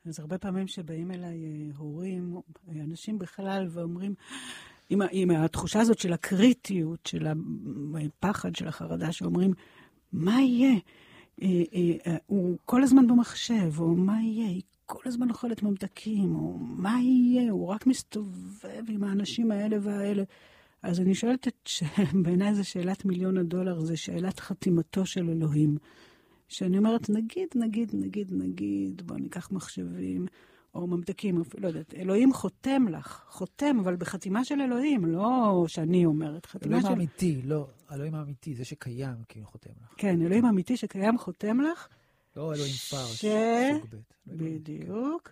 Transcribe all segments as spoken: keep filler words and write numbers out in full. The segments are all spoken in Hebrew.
אז הרבה פעמים שבאים אליי הורים, אנשים בכלל, ואומרים, עם, עם התחושה הזאת של הקריטיות, של הפחד, של החרדה, שאומרים, מה יהיה? הוא כל הזמן במחשב, או מה יהיה? היא כל הזמן אוכלת ממתקים, או מה יהיה? הוא רק מסתובב עם האנשים האלה והאלה. אז אני שואלת, ש... בעיניי זו שאלת מיליון הדולר, זו שאלת חתימתו של אלוהים. שאני אומרת, נגיד, נגיד, נגיד, נגיד, בוא ניקח מחשבים, או ממתקים, לא יודעת, אלוהים חותם לך, חותם, אבל בחתימה של אלוהים, לא שאני אומרת, חתימה אלוהים של... האמיתי, לא, אלוהים האמיתי, זה שקיים, כאילו חותם לך. כן, אלוהים האמיתי שקיים חותם לך. לא אלוהים פרש, ש... סוג ב'. בדיוק.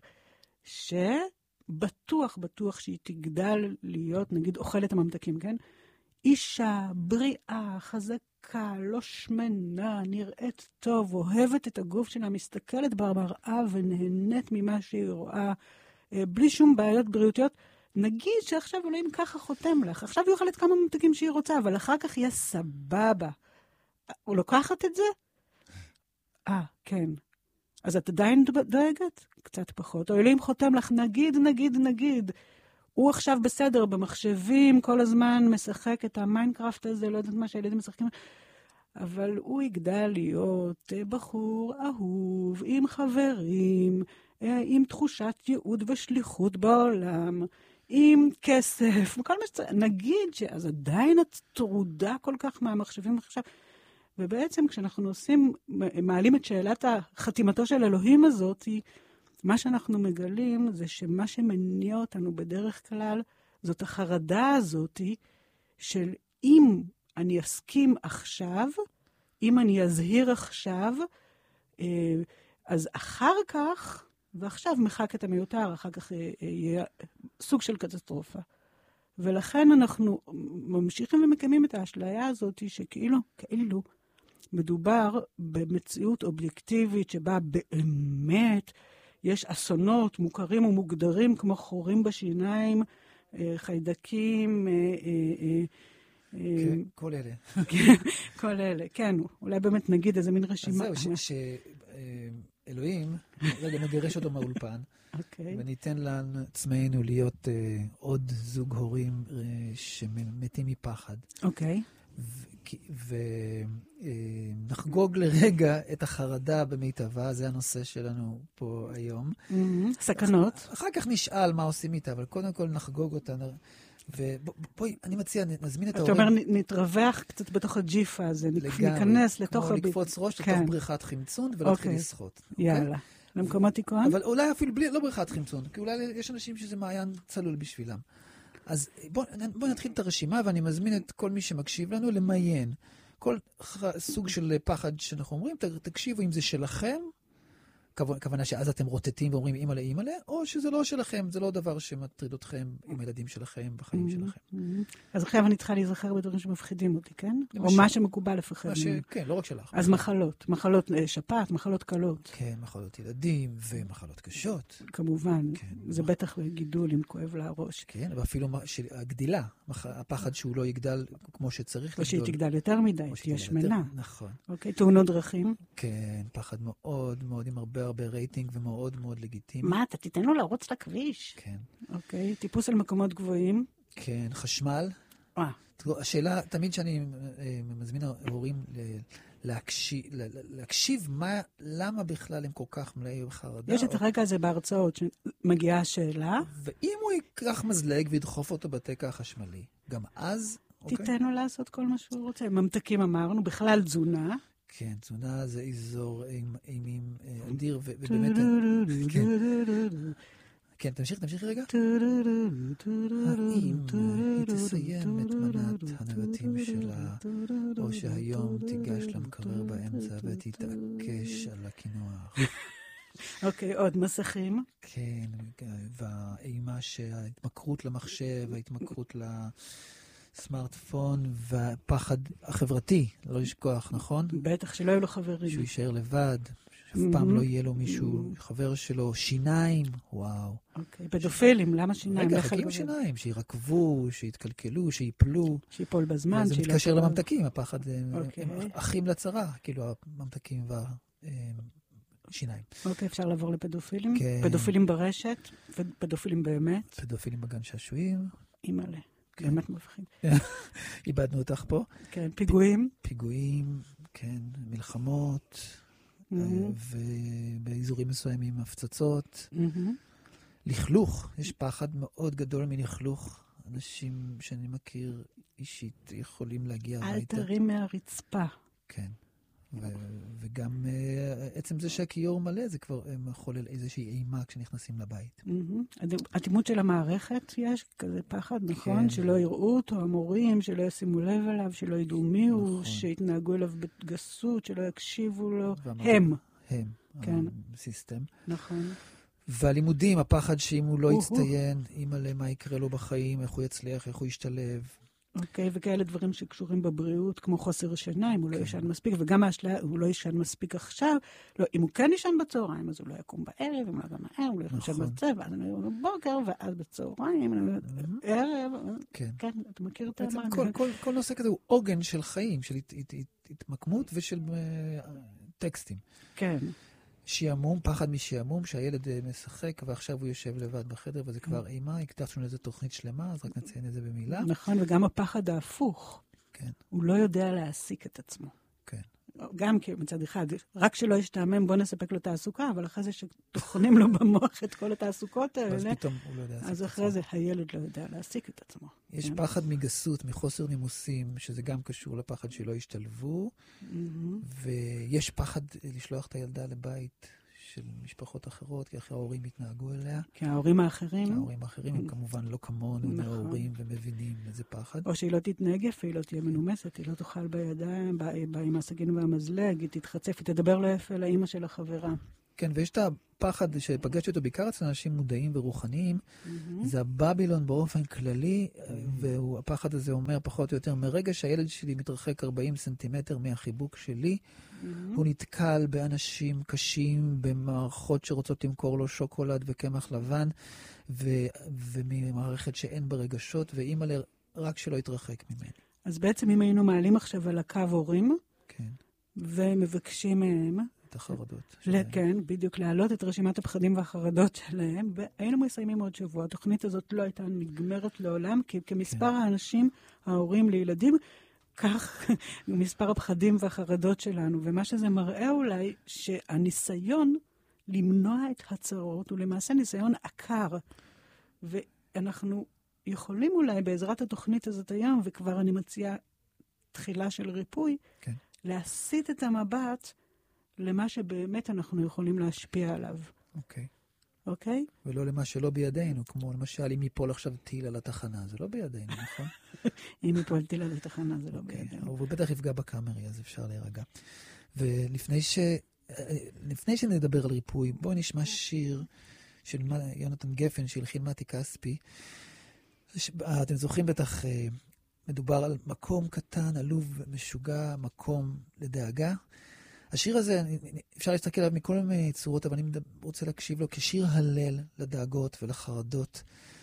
שבטוח, בטוח שהיא תגדל להיות, נגיד, אוכלת הממתקים, כן? אישה, בריאה, חזקה, לא שמנה, נראית טוב, אוהבת את הגוף שלה, מסתכלת במראה ונהנית ממה שהיא רואה, בלי שום בעיות בריאותיות. נגיד שעכשיו אלוהים ככה חותם לך. עכשיו היא אוכלת כמה ממתקים שהיא רוצה, אבל אחר כך יהיה סבבה. הוא לוקחת את זה? אה, כן. אז את עדיין דואגת? קצת פחות. או אלוהים חותם לך, נגיד, נגיד, נגיד. הוא עכשיו בסדר, במחשבים, כל הזמן משחק את המיינקראפט הזה, לא יודעת מה שהילדים משחקים, אבל הוא יגדל להיות בחור אהוב, עם חברים, עם תחושת ייעוד ושליחות בעולם, עם כסף, כל מה שצריך. נגיד שאז עדיין את טרודה כל כך מהמחשבים עכשיו, ובעצם כשאנחנו עושים, מעלים את שאלת החתימתו של אלוהים הזאת, מה שאנחנו מגלים זה שמה שמניע אותנו בדרך כלל, זאת החרדה הזאת של אם אני אסכים עכשיו, אם אני אזהיר עכשיו, אז אחר כך, ועכשיו מחק את המיותר, אחר כך יהיה סוג של קטסטרופה. ולכן אנחנו ממשיכים ומקיימים את האשליה הזאת שכאילו, כאילו, מדובר במציאות אובייקטיבית שבה באמת יש אסונות מוכרים ומוגדרים כמו חורים בשיניים, חיידקים, כן, כל אלה. כל אלה, כן, אולי באמת נגיד איזה מין רשימה. אז זהו, שאלוהים, רגע נגרש אותו מהאולפן, וניתן לעצמנו להיות עוד זוג הורים שמתים מפחד. אוקיי. ונחגוג לרגע את החרדה במיטבה, זה הנושא שלנו פה היום. סכנות. אחר כך נשאל מה עושים איתה, אבל קודם כל נחגוג אותה. ובואי, אני מציע, נזמין את ההורים. אתה אומר, נתרווח קצת בתוך הג'יפה הזה, ניכנס לתוך... כמו לקפוץ ראש לתוך בריכת חמצון ולהתחיל לשחות. יאללה. למקומות תיקון? אבל אולי אפילו לא בריכת חמצון, כי אולי יש אנשים שזה מעיין צלול בשבילם. אז בואו בוא נתחיל את הרשימה, ואני מזמין את כל מי שמקשיב לנו למיין. כל סוג של פחד שאנחנו אומרים, תקשיבו אם זה שלכם, כוונה שאז אתם רוטטים ואומרים אימא לאימא לה, או שזה לא שלכם, זה לא דבר שמטריד אתכם עם הילדים שלכם, בחיים שלכם. אז עכשיו אני צריכה להיזכר בדברים שמפחידים אותי, כן? או מה שמקובל לפחד. כן, לא רק שלך. אז מחלות, מחלות שפעת, מחלות קלות. כן, מחלות ילדים ומחלות קשות. כמובן, זה בטח גידול אם כואב לה הראש. כן, ואפילו הגדילה, הפחד שהוא לא יגדל כמו שצריך לגדול. או שהיא תגדל יותר מדי, תהיה שמנה. נכון. אוקיי, תאונות דרכים. כן, פחד מאוד מאוד עם הרבה הרבה רייטינג ומאוד מאוד לגיטימי. מה, אתה תיתן לו לרוץ לכביש? כן. אוקיי, טיפוס על מקומות גבוהים. כן, חשמל. אה. השאלה, תמיד שאני מזמין הורים להקשיב, להקשיב מה, למה בכלל הם כל כך מלאי חרדה. יש את הרגע הזה בהרצאות שמגיעה השאלה. ואם הוא ייקח מזלג וידחוף אותו בתקע החשמלי, גם אז... תיתן לו לעשות כל מה שהוא רוצה. ממתקים אמרנו, בכלל תזונה. כן, תזונה זה אזור אימים אדיר, ובאמת... כן, תמשיך, תמשיך רגע. האם היא תסיים את מנת הנבטים שלה, או שהיום תיגש למקרר באמצע ותתעקש על הקינוח. אוקיי, עוד מסכים. כן, והאימה שההתמכרות למחשב, ההתמכרות ל... סמארטפון והפחד החברתי, לא לשכוח, נכון? בטח, שלא יהיו לו חברים. שהוא יישאר לבד, שאף פעם לא יהיה לו מישהו, חבר שלו, שיניים, וואו. אוקיי, פדופילים, למה שיניים? רגע, חכים שיניים, שירקבו, שיתקלקלו, שיפלו. שיפול בזמן. זה מתקשר לממתקים, הפחד, הם אחים לצרה, כאילו הממתקים שיניים. אוקיי, אפשר לעבור לפדופילים? כן. פדופילים ברשת, פדופילים באמת. פדופילים בגן שעשועים. אימא'לה, כן. באמת מבחין. איבדנו אותך פה. כן, פיגועים. פיגועים, כן, מלחמות, Mhm. ובאזורים מסוימים הפצצות. Mhm. לכלוך, יש פחד מאוד גדול מלכלוך. אנשים שאני מכיר אישית יכולים להגיע אל הביתה. תרים מהרצפה. כן. ו- וגם uh, עצם זה שהכיור מלא, זה כבר uh, מחולל איזושהי אימה כשנכנסים לבית. Mhm. אטימות של המערכת יש כזה פחד, נכון? כן. שלא יראו אותו, המורים, שלא ישימו לב אליו, שלא ידעו מי הוא, נכון. שיתנהגו אליו בגסות, שלא יקשיבו לו. והמדע- הם. הם, כן. הסיסטם. נכון. והלימודים, הפחד שאם הוא לא או-הו. יצטיין, אימא'לה, מה יקרה לו בחיים, איך הוא יצליח, איך הוא ישתלב. אוקיי, וכאלה דברים שקשורים בבריאות, כמו חוסר שינה, אם הוא לא כן. ישן מספיק, וגם האשליה, הוא לא ישן מספיק עכשיו. לא, אם הוא כן ישן בצהריים, אז הוא לא יקום בערב, אם לא גם הערב, הוא לא ישן נכון. בצבע, אז אני אומר בבוקר, ואז בצהריים, אני אומר, ערב, כן. כן, אתה מכיר את בעצם האמן. כל, כל, כל נושא כזה הוא עוגן של חיים, של הת, הת, הת, התמקמות ושל uh, טקסטים. כן. שיעמום, פחד משיעמום, שהילד uh, משחק ועכשיו הוא יושב לבד בחדר וזה כבר אימה, הקדשנו לזה תוכנית שלמה, אז רק נציין את זה במילה. נכון, וגם הפחד ההפוך. כן. הוא לא יודע להעסיק את עצמו. כן. גם כי מצד אחד, רק שלא ישתעמם, בוא נספק לו תעסוקה, אבל אחרי זה שתוכנים לו במוח את כל התעסוקות האלה, אז פתאום הוא לא יודע להעסיק את אז עצמו. אחרי זה הילד לא יודע להעסיק את עצמו. יש כן. פחד מגסות, מחוסר נימוסים, שזה גם קשור לפחד שלא ישתלבו, מהמם. ויש פחד לשלוח את הילדה לבית של משפחות אחרות, כי אחרי ההורים התנהגו אליה. כי ההורים האחרים, ההורים האחרים הם כמובן לא כמונו, הם נכון. ההורים ומבינים איזה פחד. או שהיא לא תתנהג יפה, היא לא תהיה מנומסת, היא לא תאכל בידיים, בא- בא עם הסכין והמזלג, היא תתחצף, היא תדבר לא יפה לאמא של החברה. כן, ויש את הפחד שפגשתי אותו בעיקר אצל אנשים מודעים ורוחניים, מהמם. זה הבבילון באופן כללי, והפחד הזה אומר פחות או יותר, מרגע שהילד שלי מתרחק ארבעים סנטימטר מהחיבוק שלי, מהמם. הוא נתקל באנשים קשים, במערכות שרוצות למכור לו שוקולד וקמח לבן, ו- וממערכת שאין בה רגשות, ואימא רק שלא יתרחק ממני. אז בעצם אם היינו מעלים עכשיו על הקו הורים, כן, ומבקשים מהם, את החרדות. ל- שלהם. כן, בדיוק, להעלות את רשימת הפחדים והחרדות שלהם, והיינו מסיימים עוד שבוע. התוכנית הזאת לא הייתה נגמרת לעולם, כי כמספר האנשים, ההורים לילדים, כך מספר הפחדים והחרדות שלנו. ומה שזה מראה אולי, שהניסיון למנוע את הצרות הוא למעשה ניסיון עקר. ואנחנו יכולים אולי בעזרת התוכנית הזאת היום, וכבר אני מציעה תחילה של ריפוי, כן. להסיט את המבט למה שבאמת אנחנו יכולים להשפיע עליו. אוקיי. אוקיי? ולא למה שלא בידינו, כמו למשל, אם ייפול עכשיו טיל על התחנה, זה לא בידינו, נכון? אם יפול טיל על התחנה, זה לא אוקיי. בידינו. הוא בטח יפגע בקאמרי, אז אפשר להירגע. ולפני ש... לפני שנדבר על ריפוי, בואו נשמע שיר של יונתן גפן, שהלחין מתי כספי. אתם זוכרים בטח, מדובר על מקום קטן, עלוב, משוגע, מקום לדאגה. השיר הזה, אפשר להסתכל עליו מכל מיני צורות, אבל אני רוצה להקשיב לו כשיר הלל לדאגות ולחרדות,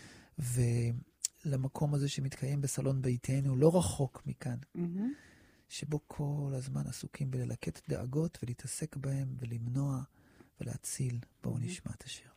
ולמקום הזה שמתקיים בסלון ביתנו, לא רחוק מכאן, מהמם. שבו כל הזמן עסוקים בללקט דאגות ולהתעסק בהם ולמנוע ולהציל. בואו נשמע את השיר.